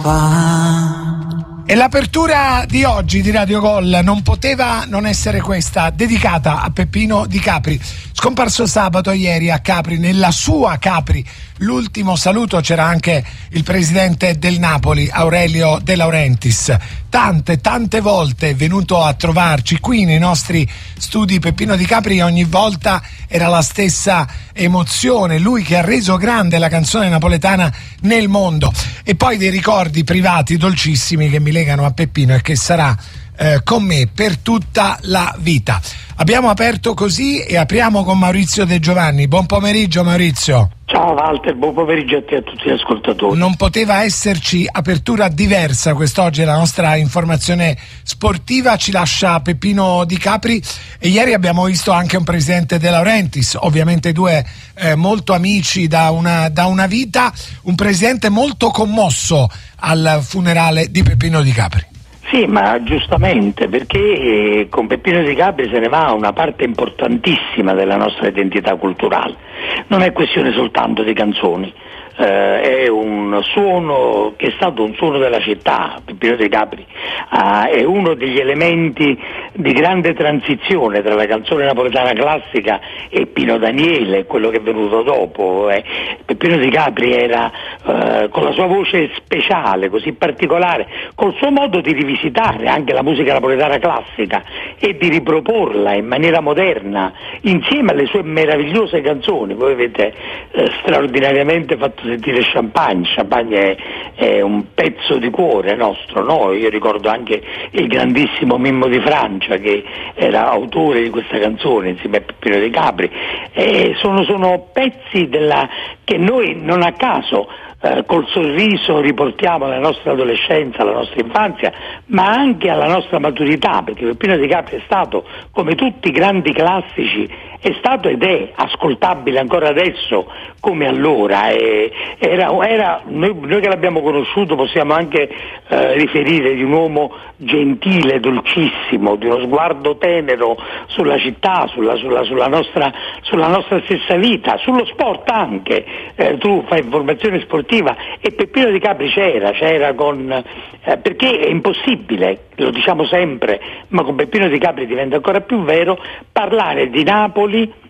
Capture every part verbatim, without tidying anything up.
E l'apertura di oggi di Radio Gol non poteva non essere questa, dedicata a Peppino Di Capri, scomparso sabato ieri a Capri, nella sua Capri. L'ultimo saluto, c'era anche il presidente del Napoli, Aurelio De Laurentiis. Tante, tante volte è venuto a trovarci qui nei nostri studi Peppino Di Capri e ogni volta era la stessa emozione, lui che ha reso grande la canzone napoletana nel mondo. E poi dei ricordi privati dolcissimi che mi legano a Peppino e che sarà eh, con me per tutta la vita. Abbiamo aperto così e apriamo con Maurizio De Giovanni. Buon pomeriggio Maurizio. Ciao Walter, buon pomeriggio a te e a tutti gli ascoltatori. Non poteva esserci apertura diversa quest'oggi, la nostra informazione sportiva ci lascia Peppino Di Capri e ieri abbiamo visto anche un presidente De Laurentiis, ovviamente due eh, molto amici da una, da una vita, un presidente molto commosso al funerale di Peppino Di Capri. Sì, ma giustamente, perché eh, con Peppino Di Capri se ne va una parte importantissima della nostra identità culturale. Non è questione soltanto di canzoni, eh, è un suono che è stato un suono della città. Peppino Di Capri eh, è uno degli elementi di grande transizione tra la canzone napoletana classica e Pino Daniele, quello che è venuto dopo. Eh. Peppino Di Capri era eh, con la sua voce speciale, così particolare, col suo modo di rivisitare anche la musica napoletana classica e di riproporla in maniera moderna insieme alle sue meravigliose canzoni. Voi avete eh, straordinariamente fatto sentire Champagne. Champagne è, è un pezzo di cuore nostro, no? Io ricordo anche il grandissimo Mimmo Di Francia che era autore di questa canzone insieme a Peppino Di Capri. Eh, sono, sono pezzi della, che noi non a caso eh, col sorriso riportiamo alla nostra adolescenza, alla nostra infanzia, ma anche alla nostra maturità, perché Peppino Di Capri è stato, come tutti i grandi classici, è stato ed è ascoltabile ancora adesso come allora. E era, era, noi, noi che l'abbiamo conosciuto possiamo anche eh, riferire di un uomo gentile, dolcissimo, di uno sguardo tenero sulla città, sulla, sulla, sulla, nostra, sulla nostra stessa vita, sullo sport anche. Eh, tu fai informazione sportiva e Peppino Di Capri c'era, c'era con eh, perché è impossibile, lo diciamo sempre, ma con Peppino Di Capri diventa ancora più vero, parlare di Napoli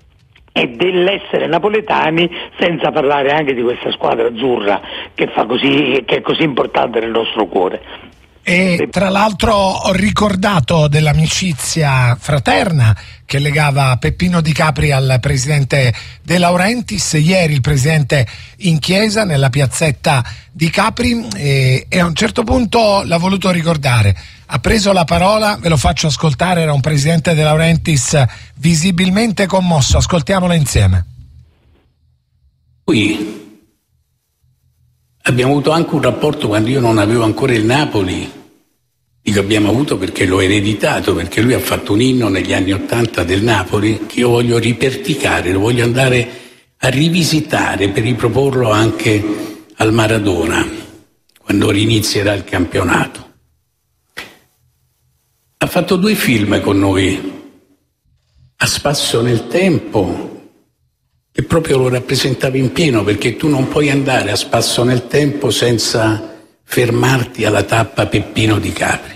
e dell'essere napoletani senza parlare anche di questa squadra azzurra che fa così, che è così importante nel nostro cuore. E tra l'altro ho ricordato dell'amicizia fraterna che legava Peppino Di Capri al presidente De Laurentiis. Ieri il presidente in chiesa nella piazzetta di Capri e, e a un certo punto l'ha voluto ricordare, ha preso la parola, ve lo faccio ascoltare, era un presidente De Laurentiis visibilmente commosso, ascoltiamolo insieme. Qui abbiamo avuto anche un rapporto quando io non avevo ancora il Napoli, dico abbiamo avuto perché l'ho ereditato, perché lui ha fatto un inno negli anni Ottanta del Napoli che io voglio riperticare, lo voglio andare a rivisitare per riproporlo anche al Maradona quando rinizierà il campionato. Ha fatto due film con noi, A spasso nel tempo, che proprio lo rappresentava in pieno, perché tu non puoi andare a spasso nel tempo senza fermarti alla tappa Peppino Di Capri.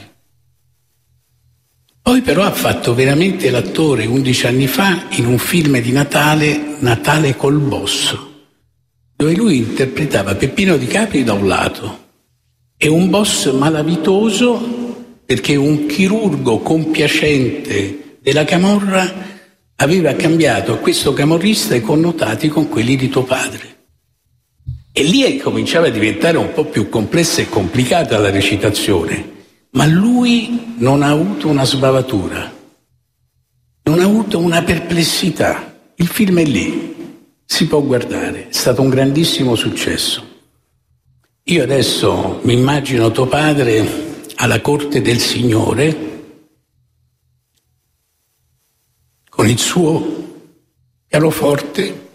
Poi però ha fatto veramente l'attore undici anni fa in un film di Natale, Natale col boss, dove lui interpretava Peppino Di Capri da un lato e un boss malavitoso perché un chirurgo compiacente della camorra aveva cambiato a questo camorrista i connotati con quelli di tuo padre. E lì cominciava a diventare un po' più complessa e complicata la recitazione, ma lui non ha avuto una sbavatura, non ha avuto una perplessità. Il film è lì, si può guardare, è stato un grandissimo successo. Io adesso mi immagino tuo padre alla corte del Signore con il suo pianoforte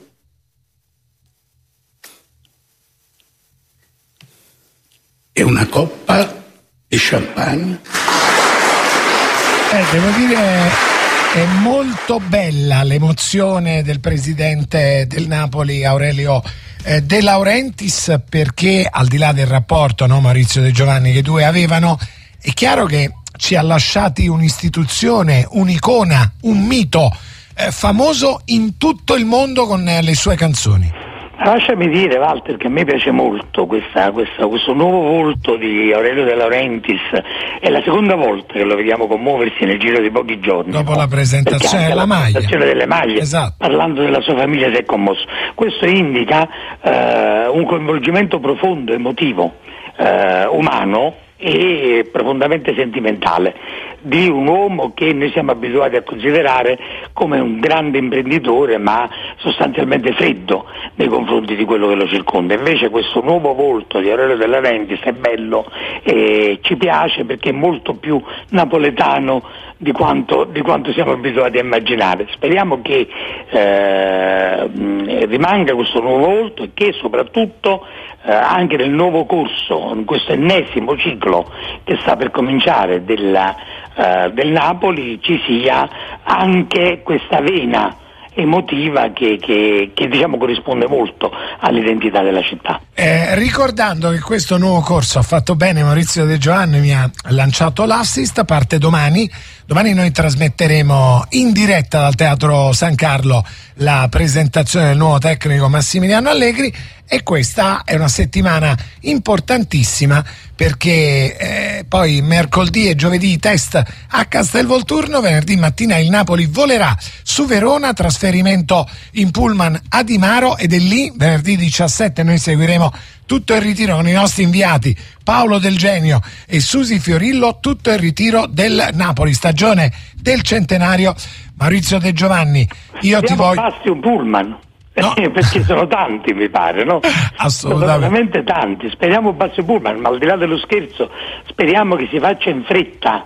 e una coppa di champagne. Eh, devo dire, è molto bella l'emozione del presidente del Napoli, Aurelio eh, De Laurentiis, perché al di là del rapporto, no, Maurizio De Giovanni, che i due avevano, è chiaro che ci ha lasciati un'istituzione, un'icona, un mito eh, famoso in tutto il mondo con eh, le sue canzoni. Lasciami dire, Walter, che a me piace molto questa, questa, questo nuovo volto di Aurelio De Laurentiis. È la seconda volta che lo vediamo commuoversi nel giro di pochi giorni. Dopo la presentazione della maglia. La presentazione delle maglie, esatto. Parlando della sua famiglia, si è commosso. Questo indica eh, un coinvolgimento profondo, emotivo, eh, umano e profondamente sentimentale di un uomo che noi siamo abituati a considerare come un grande imprenditore, ma sostanzialmente freddo nei confronti di quello che lo circonda. Invece questo nuovo volto di Aurelio De Laurentiis è bello e ci piace perché è molto più napoletano di quanto, di quanto siamo abituati a immaginare. Speriamo che eh, rimanga questo nuovo volto e che soprattutto eh, anche nel nuovo corso, in questo ennesimo ciclo che sta per cominciare della, eh, del Napoli, ci sia anche questa vena emotiva che, che, che diciamo corrisponde molto all'identità della città. Eh, ricordando che questo nuovo corso, ha fatto bene Maurizio De Giovanni, mi ha lanciato l'assist, parte domani. Domani noi trasmetteremo in diretta dal Teatro San Carlo la presentazione del nuovo tecnico Massimiliano Allegri, e questa è una settimana importantissima perché eh, poi mercoledì e giovedì test a Castelvolturno, venerdì mattina il Napoli volerà su Verona, trasferimento in pullman a Dimaro, ed è lì venerdì diciassette noi seguiremo tutto il ritiro con i nostri inviati Paolo Del Genio e Susi Fiorillo, tutto il ritiro del Napoli, stagione del centenario. Maurizio De Giovanni, io Abbiamo ti voglio... basti un pullman. No. Perché sono tanti, mi pare, no? Assolutamente. Sono veramente tanti. Speriamo Basso Pullman, ma al di là dello scherzo, speriamo che si faccia in fretta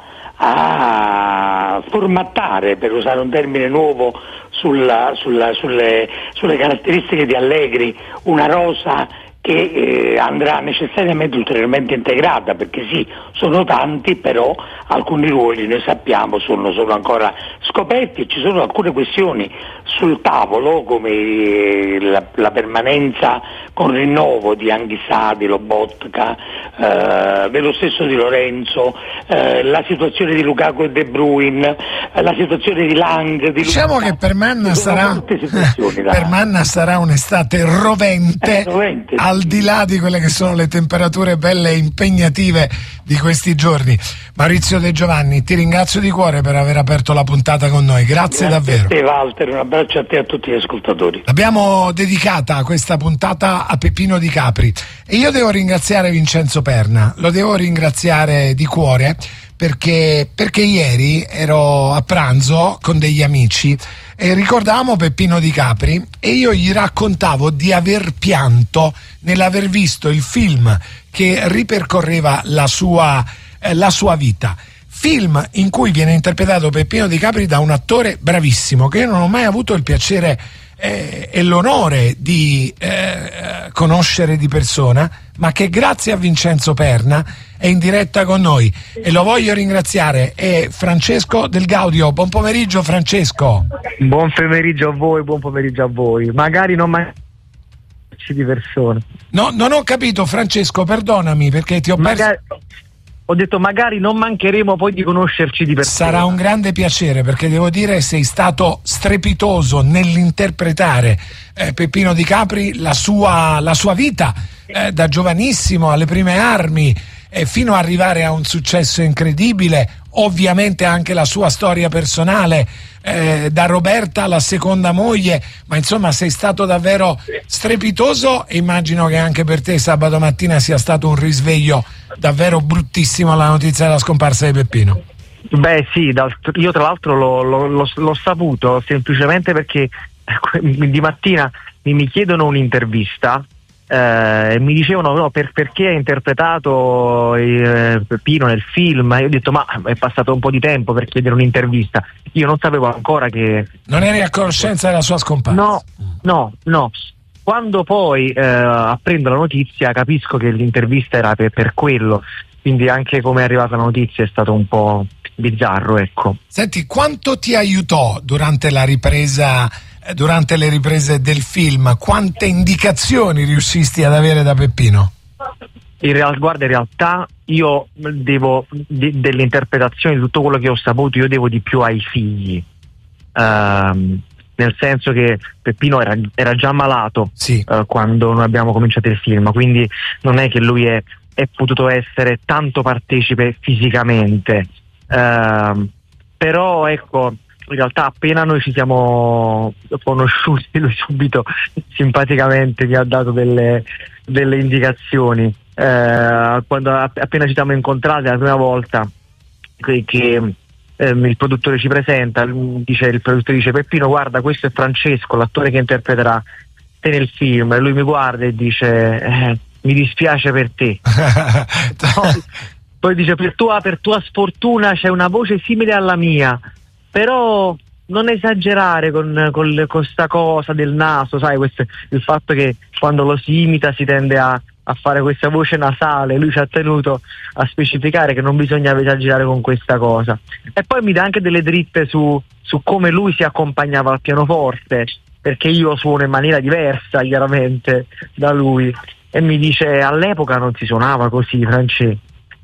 a formattare, per usare un termine nuovo, sulla, sulla, sulle, sulle caratteristiche di Allegri, una rosa che eh, andrà necessariamente ulteriormente integrata, perché sì, sono tanti, però alcuni ruoli, noi sappiamo, sono, sono ancora scoperti e ci sono alcune questioni sul tavolo, come eh, la, la permanenza con rinnovo di Anghissà, di Lobotka, eh, dello stesso Di Lorenzo, eh, la situazione di Lukaku e De Bruyne, eh, la situazione di Lang, di diciamo Luca. Che per Manna sarà per Manna sarà un'estate rovente, eh, rovente al di là di quelle che sono le temperature belle e impegnative di questi giorni. Maurizio De Giovanni, ti ringrazio di cuore per aver aperto la puntata con noi, grazie, grazie davvero. Grazie a te, Walter, un abbraccio a te e a tutti gli ascoltatori. Abbiamo dedicata questa puntata a Peppino Di Capri e io devo ringraziare Vincenzo Perna, lo devo ringraziare di cuore perché, perché ieri ero a pranzo con degli amici e ricordavamo Peppino Di Capri e io gli raccontavo di aver pianto nell'aver visto il film che ripercorreva la sua, eh, la sua vita. Film in cui viene interpretato Peppino Di Capri da un attore bravissimo che io non ho mai avuto il piacere eh, e l'onore di eh, conoscere di persona, ma che grazie a Vincenzo Perna è in diretta con noi e lo voglio ringraziare. È Francesco Del Gaudio. Buon pomeriggio Francesco. Buon pomeriggio a voi, buon pomeriggio a voi. Magari non mancarci di persone. No, non ho capito Francesco, perdonami perché ti ho magari... perso. Ho detto magari non mancheremo poi di conoscerci di persona. Sarà un grande piacere perché devo dire sei stato strepitoso nell'interpretare eh, Peppino Di Capri, la sua, la sua vita eh, da giovanissimo alle prime armi eh, fino ad arrivare a un successo incredibile, ovviamente anche la sua storia personale eh, da Roberta alla seconda moglie, ma insomma sei stato davvero strepitoso e immagino che anche per te sabato mattina sia stato un risveglio davvero bruttissimo la notizia della scomparsa di Peppino. Beh sì, io tra l'altro l'ho, l'ho, l'ho saputo semplicemente perché di mattina mi chiedono un'intervista eh, e mi dicevano no, per, perché hai interpretato eh, Peppino nel film. Io ho detto ma è passato un po' di tempo per chiedere un'intervista, io non sapevo ancora che... Non eri a conoscenza della sua scomparsa? No, no, no. Quando poi eh, apprendo la notizia capisco che l'intervista era per, per quello, quindi anche come è arrivata la notizia è stato un po' bizzarro, ecco. Senti, quanto ti aiutò durante la ripresa eh, durante le riprese del film. Quante indicazioni riuscisti ad avere da Peppino? In realtà, guarda, in realtà io devo di, dell'interpretazione di tutto quello che ho saputo, io devo di più ai figli, uh, nel senso che Peppino era, era già malato, sì. uh, quando noi abbiamo cominciato il film, quindi non è che lui è, è potuto essere tanto partecipe fisicamente, uh, però ecco, in realtà appena noi ci siamo conosciuti lui subito simpaticamente mi ha dato delle, delle indicazioni. Eh, quando appena ci siamo incontrati la prima volta che, che eh, il produttore ci presenta, dice, il produttore dice: Peppino, guarda, questo è Francesco, l'attore che interpreterà te nel film, e lui mi guarda e dice eh, mi dispiace per te. poi, poi dice per tua, per tua sfortuna c'è una voce simile alla mia, però non esagerare con, con, con sta cosa del naso, sai, questo, il fatto che quando lo si imita si tende a a fare questa voce nasale. Lui ci ha tenuto a specificare che non bisognava esagerare con questa cosa, e poi mi dà anche delle dritte su, su come lui si accompagnava al pianoforte, perché io suono in maniera diversa chiaramente da lui, e mi dice all'epoca non si suonava così, Francesco.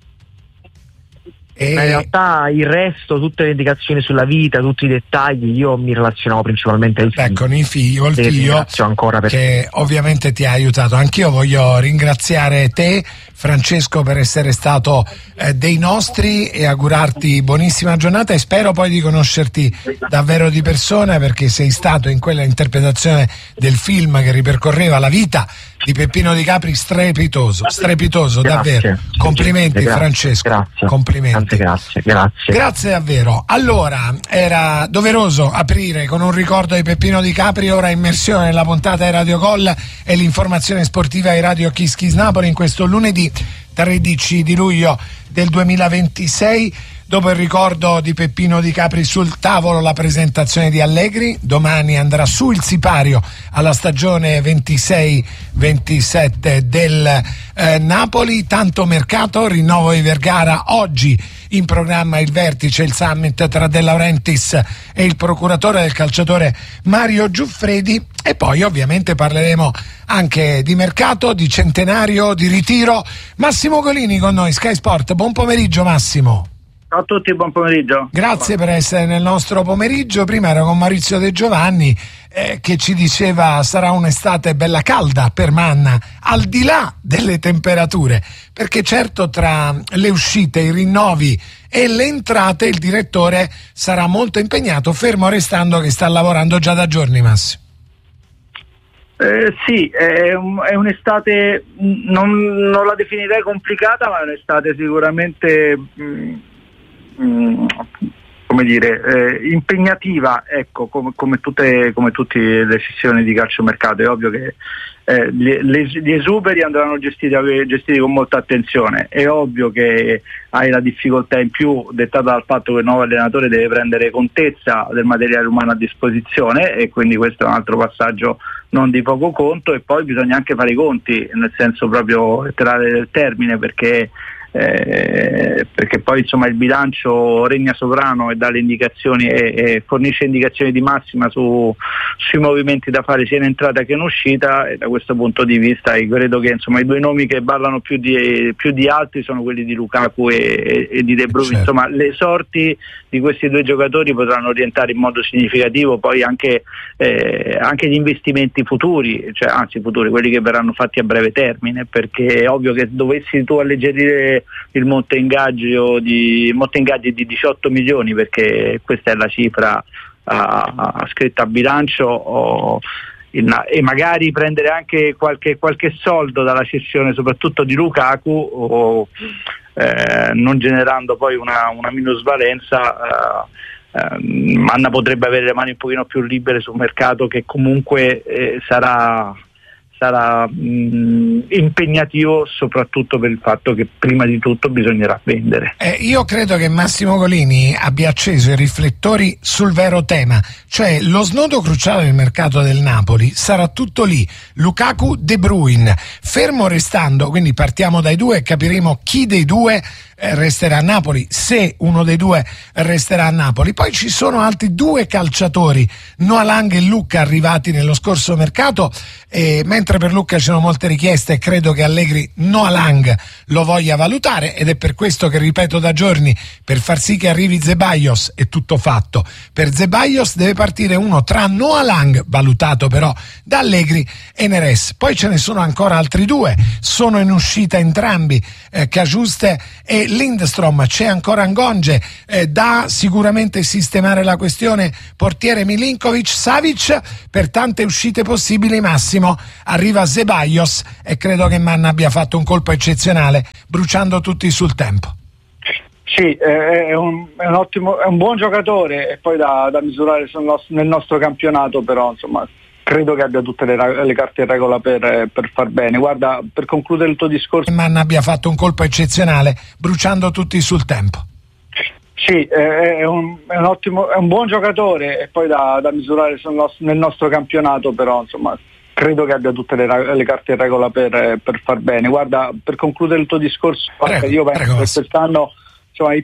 E... Ma in realtà il resto, tutte le indicazioni sulla vita, tutti i dettagli, io mi relazionavo principalmente ai figli. Beh, con i figli, col figlio, ancora per... che ovviamente ti ha aiutato. Anch'io voglio ringraziare te, Francesco, per essere stato eh, dei nostri, e augurarti buonissima giornata, e spero poi di conoscerti davvero di persona, perché sei stato in quella interpretazione del film che ripercorreva la vita di Peppino Di Capri strepitoso, strepitoso, grazie, davvero. Complimenti, grazie, Francesco. Grazie. Complimenti. Grazie, grazie. Grazie davvero. Allora, era doveroso aprire con un ricordo di Peppino Di Capri. Ora immersione nella puntata di Radio Gol e l'informazione sportiva di Radio Kiss Kiss Napoli in questo lunedì tredici di luglio del duemilaventisei. Dopo il ricordo di Peppino Di Capri, sul tavolo la presentazione di Allegri. Domani andrà su il sipario alla stagione ventisei ventisette del eh, Napoli. Tanto mercato, rinnovo di Vergara. Oggi in programma il vertice, il summit tra De Laurentiis e il procuratore del calciatore Mario Giuffredi. E poi ovviamente parleremo anche di mercato, di centenario, di ritiro. Massimo Golini con noi, Sky Sport. Buon pomeriggio, Massimo. Ciao a tutti, buon pomeriggio. Grazie per essere nel nostro pomeriggio. Prima ero con Maurizio De Giovanni eh, che ci diceva sarà un'estate bella calda per Manna, al di là delle temperature, perché certo tra le uscite, i rinnovi e le entrate il direttore sarà molto impegnato, fermo restando che sta lavorando già da giorni, Massimo. Eh, sì, è, un, è un'estate, non, non la definirei complicata, ma è un'estate sicuramente... Mh, come dire, eh, impegnativa, ecco, come, come tutte come tutte le sessioni di calciomercato. È ovvio che eh, le, le, gli esuberi andranno gestiti, gestiti con molta attenzione. È ovvio che hai la difficoltà in più dettata dal fatto che il nuovo allenatore deve prendere contezza del materiale umano a disposizione, e quindi questo è un altro passaggio non di poco conto. E poi bisogna anche fare i conti, nel senso proprio letterale del termine, perché Eh, perché poi insomma il bilancio regna sovrano e dà le indicazioni e, e fornisce indicazioni di massima su, sui movimenti da fare sia in entrata che in uscita, e da questo punto di vista io credo che insomma i due nomi che ballano più di, più di altri sono quelli di Lukaku e, e di De Bruyne. Certo. Insomma, le sorti di questi due giocatori potranno orientare in modo significativo poi anche, eh, anche gli investimenti futuri, cioè anzi futuri, quelli che verranno fatti a breve termine, perché è ovvio che dovessi tu alleggerire il monte ingaggio di monte ingaggi di diciotto milioni, perché questa è la cifra uh, scritta a bilancio, o, in, e magari prendere anche qualche, qualche soldo dalla cessione soprattutto di Lukaku, o, eh, non generando poi una, una minusvalenza. Uh, uh, Manna potrebbe avere le mani un pochino più libere sul mercato, che comunque eh, sarà sarà mh, impegnativo, soprattutto per il fatto che prima di tutto bisognerà vendere. Eh, io credo che Massimo Golini abbia acceso i riflettori sul vero tema, cioè lo snodo cruciale del mercato del Napoli sarà tutto lì, Lukaku, De Bruyne, fermo restando, quindi partiamo dai due e capiremo chi dei due eh, resterà a Napoli, se uno dei due resterà a Napoli. Poi ci sono altri due calciatori, Noah Lang e Lucca, arrivati nello scorso mercato, e mentre per Lucca ci sono molte richieste, credo che Allegri Noah Lang lo voglia valutare, ed è per questo che ripeto da giorni, per far sì che arrivi Ceballos è tutto fatto. Per Ceballos deve partire uno tra Noah Lang, valutato però da Allegri, e Neres. Poi ce ne sono ancora altri due, sono in uscita entrambi, eh, Cajuste e Lindstrom. C'è ancora Ngonge, eh, da sicuramente sistemare la questione portiere Milinkovic. Savic, per tante uscite possibili, Massimo, arriva Ceballos, e credo che Manna abbia fatto un colpo eccezionale bruciando tutti sul tempo. Sì, è un, è un ottimo, è un buon giocatore, e poi da, da misurare sul nostro, nel nostro campionato, però insomma credo che abbia tutte le, le carte in regola per, per far bene. Guarda, per concludere il tuo discorso, Manna abbia fatto un colpo eccezionale bruciando tutti sul tempo. sì, è un, è un ottimo, è un buon giocatore, e poi da, da misurare sul nostro, nel nostro campionato, però insomma credo che abbia tutte le, le carte in regola per, per far bene. Guarda, per concludere il tuo discorso, Prego, io penso prego, che quest'anno insomma, i,